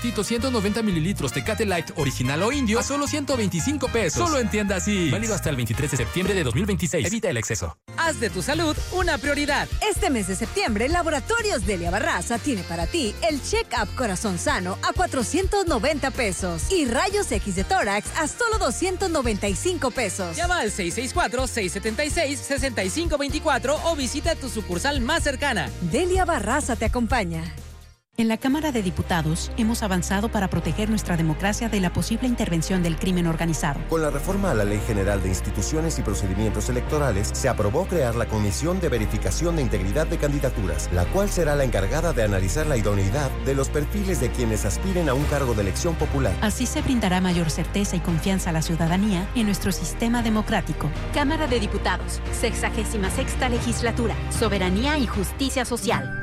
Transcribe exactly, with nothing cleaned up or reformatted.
Tito ciento noventa mililitros Tecate Light original o indio a solo ciento veinticinco pesos. Solo en tiendas y válido hasta el veintitrés de septiembre de dos mil veintiséis. Evita el exceso. Haz de tu salud una prioridad. Este mes de septiembre, Laboratorios Delia Barraza tiene para ti el Check-up Corazón Sano a cuatrocientos noventa pesos y Rayos X de Tórax a solo doscientos noventa y cinco pesos. Llama al seis seis cuatro, seis siete seis, seis cinco dos cuatro o visita tu sucursal más cercana. Delia Barraza te acompaña. En la Cámara de Diputados hemos avanzado para proteger nuestra democracia de la posible intervención del crimen organizado. Con la reforma a la Ley General de Instituciones y Procedimientos Electorales, se aprobó crear la Comisión de Verificación de Integridad de Candidaturas, la cual será la encargada de analizar la idoneidad de los perfiles de quienes aspiren a un cargo de elección popular. Así se brindará mayor certeza y confianza a la ciudadanía en nuestro sistema democrático. Cámara de Diputados, sexagésima sexta legislatura, Soberanía y Justicia Social.